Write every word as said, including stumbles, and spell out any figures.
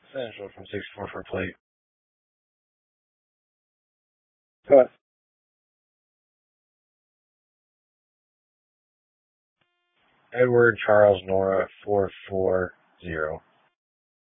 Central from six four for plate. Cut. Edward Charles Nora four four zero.